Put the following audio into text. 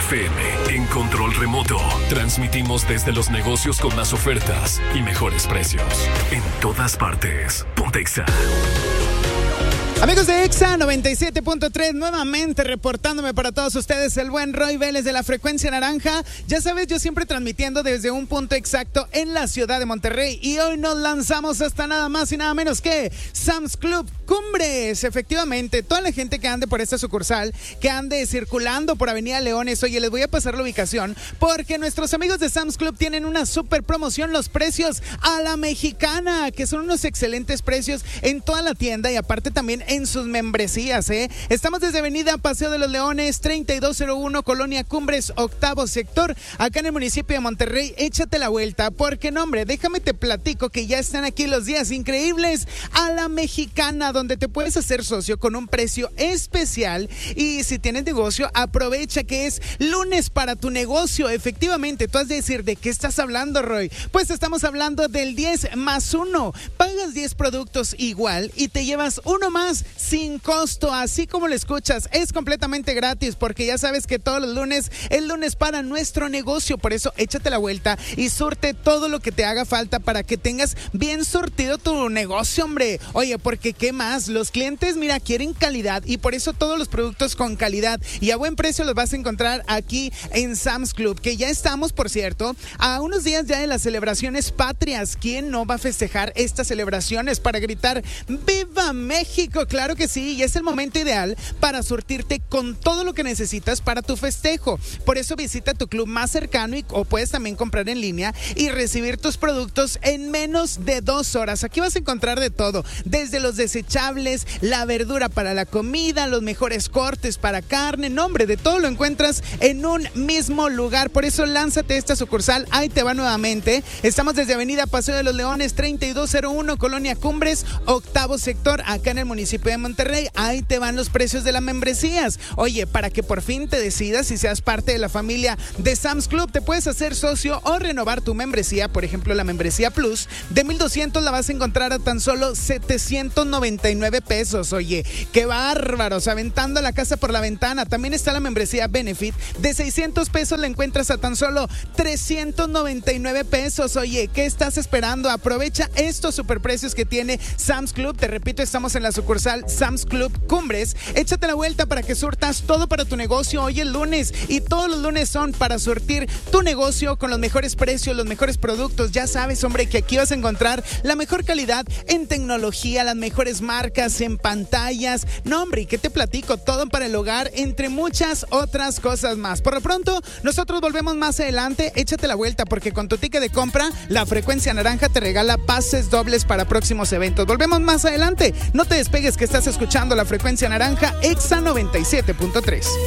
FM, en control remoto. Transmitimos desde los negocios con más ofertas y mejores precios. En todas partes. Ponte Exa. Amigos de Exa 97.3, nuevamente reportándome para todos ustedes el buen Roy Vélez de la Frecuencia Naranja. Ya sabes, yo siempre transmitiendo desde un punto exacto en la ciudad de Monterrey. Y hoy nos lanzamos hasta nada más y nada menos que Sam's Club Cumbres. Efectivamente, toda la gente que ande por esta sucursal, que ande circulando por Avenida Leones, oye, les voy a pasar la ubicación porque nuestros amigos de Sam's Club tienen una super promoción, los precios a la mexicana, que son unos excelentes precios en toda la tienda y aparte también en sus membresías, Estamos desde Avenida Paseo de los Leones, 3201, Colonia Cumbres, octavo sector, acá en el municipio de Monterrey. Échate la vuelta, porque no, hombre, déjame te platico que ya están aquí los días increíbles a la mexicana, donde te puedes hacer socio con un precio especial. Y si tienes negocio, aprovecha que es lunes para tu negocio. Efectivamente, tú has de decir, ¿de qué estás hablando, Roy? Pues estamos hablando del 10+1. Pagas 10 productos igual y te llevas uno más sin costo, así como lo escuchas. Es completamente gratis porque ya sabes que todos los lunes es lunes para nuestro negocio. Por eso échate la vuelta y surte todo lo que te haga falta para que tengas bien surtido tu negocio, hombre. Oye, porque ¿qué más? Los clientes, mira, quieren calidad y por eso todos los productos con calidad y a buen precio los vas a encontrar aquí en Sam's Club, que ya estamos, por cierto, a unos días ya de las celebraciones patrias. ¿Quién no va a festejar estas celebraciones para gritar ¡Viva México! Claro que sí, y es el momento ideal para surtirte con todo lo que necesitas para tu festejo. Por eso visita tu club más cercano o puedes también comprar en línea y recibir tus productos en menos de 2 horas. Aquí vas a encontrar de todo, desde los desechables, la verdura para la comida, los mejores cortes para carne, nombre, de todo lo encuentras en un mismo lugar. Por eso lánzate a esta sucursal, ahí te va nuevamente. Estamos desde Avenida Paseo de los Leones, 3201, Colonia Cumbres, octavo sector, acá en el municipio de Monterrey. Ahí te van los precios de las membresías. Oye, para que por fin te decidas y seas parte de la familia de Sam's Club, te puedes hacer socio o renovar tu membresía. Por ejemplo, la membresía Plus de 1,200 la vas a encontrar a tan solo 799 pesos. Oye, qué bárbaros, aventando la casa por la ventana. También está la membresía Benefit de 600 pesos, la encuentras a tan solo 399 pesos. Oye, ¿qué estás esperando? Aprovecha estos superprecios que tiene Sam's Club. Te repito, estamos en la sucursal Sam's Club Cumbres. Échate la vuelta para que surtas todo para tu negocio hoy el lunes, y todos los lunes son para surtir tu negocio con los mejores precios, los mejores productos. Ya sabes, hombre, que aquí vas a encontrar la mejor calidad en tecnología, las mejores marcas, en pantallas. No, hombre, ¿y qué te platico? Todo para el hogar, entre muchas otras cosas más. Por lo pronto, nosotros volvemos más adelante. Échate la vuelta porque con tu ticket de compra, la Frecuencia Naranja te regala pases dobles para próximos eventos. Volvemos más adelante. No te despegues, que estás escuchando la Frecuencia Naranja, Exa 97.3.